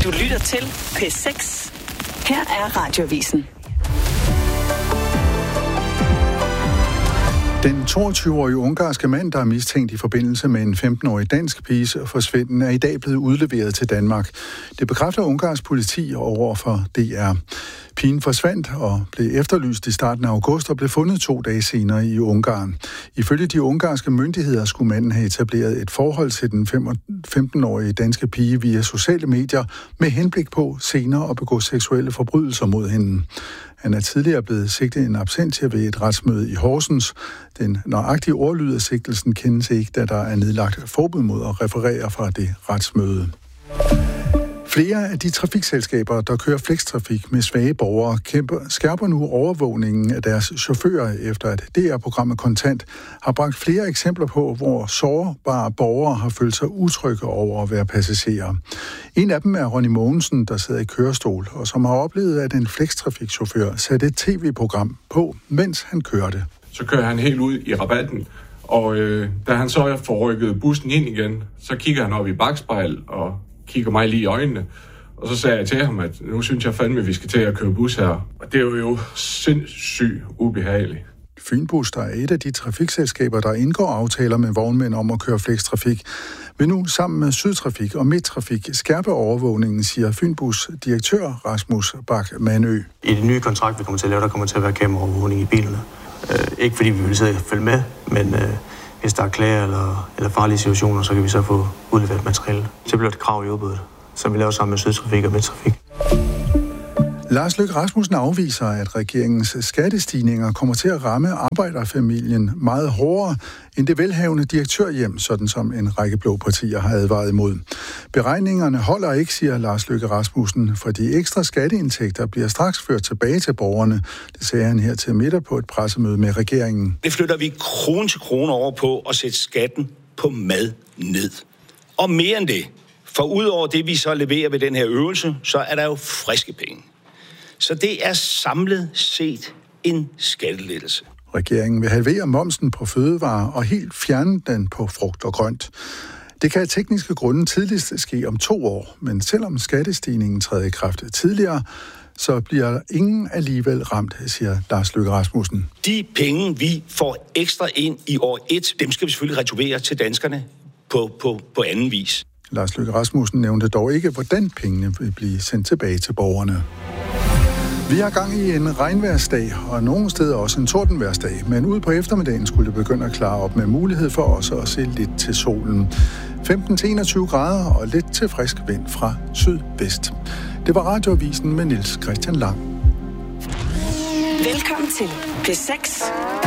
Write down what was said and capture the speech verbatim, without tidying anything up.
Du lytter til P seks. Her er Radioavisen. Den toogtyve-årige ungarske mand, der er mistænkt i forbindelse med en femten-årig dansk piges forsvinden, er i dag blevet udleveret til Danmark. Det bekræfter Ungarns politi over for D R. Pigen forsvandt og blev efterlyst i starten af august og blev fundet to dage senere i Ungarn. Ifølge de ungarske myndigheder skulle manden have etableret et forhold til den femten-årige danske pige via sociale medier med henblik på senere at begå seksuelle forbrydelser mod hende. Han er tidligere blevet sigtet en absentia ved et retsmøde i Horsens. Den nøjagtige ordlyd af sigtelsen kendes ikke, da der er nedlagt forbud mod at referere fra det retsmøde. Flere af de trafikselskaber, der kører flextrafik med svage borgere, kæmper, skærper nu overvågningen af deres chauffører, efter at D R-programmet Kontant har bragt flere eksempler på, hvor sårbare borgere har følt sig utrygge over at være passagerer. En af dem er Ronny Mogensen, der sidder i kørestol, og som har oplevet, at en flextrafikchauffør satte et tv-program på, mens han kørte. Så kører han helt ud i rabatten, og øh, da han så får rykket bussen ind igen, så kigger han op i bakspejl og kigger mig lige i øjnene, og så sagde jeg til ham, at nu synes jeg fandme, at vi skal til at køre bus her. Og det er jo sindssygt ubehageligt. Fynbus, der er et af de trafikselskaber, der indgår aftaler med vognmænd om at køre flextrafik, vil nu sammen med Sydtrafik og Midttrafik skærpe overvågningen, siger Fynbus direktør Rasmus Bak-Manø. I det nye kontrakt, vi kommer til at lave, der kommer til at være kameraovervågning i bilerne. Øh, ikke fordi vi vil sidde og følge med, men øh, hvis der er klager eller, eller farlige situationer, så kan vi så få udleveret materiale. Så bliver det krav i udbuddet, som vi laver sammen med Sydtrafik og Midttrafik. Lars Løkke Rasmussen afviser, at regeringens skattestigninger kommer til at ramme arbejderfamilien meget hårdere end det velhavende direktørhjem, sådan som en række blå partier har advaret imod. Beregningerne holder ikke, siger Lars Løkke Rasmussen, for de ekstra skatteindtægter bliver straks ført tilbage til borgerne. Det sagde han her til middag på et pressemøde med regeringen. Det flytter vi krone til krone over på at sætte skatten på mad ned. Og mere end det, for udover det, vi så leverer ved den her øvelse, så er der jo friske penge. Så det er samlet set en skattelettelse. Regeringen vil halvere momsen på fødevarer og helt fjerne den på frugt og grønt. Det kan af tekniske grunde tidligst ske om to år, men selvom skattestigningen træder i kraft tidligere, så bliver ingen alligevel ramt, siger Lars Løkke Rasmussen. De penge, vi får ekstra ind i år et, dem skal vi selvfølgelig returvere til danskerne på, på, på anden vis. Lars Løkke Rasmussen nævnte dog ikke, hvordan pengene vil blive sendt tilbage til borgerne. Vi har gang i en regnværsdag, og nogle steder også en tordenværsdag, men ude på eftermiddagen skulle det begynde at klare op med mulighed for os at se lidt til solen. femten til enogtyve grader og lidt til frisk vind fra sydvest. Det var Radioavisen med Niels Christian Lang. Velkommen til P seks.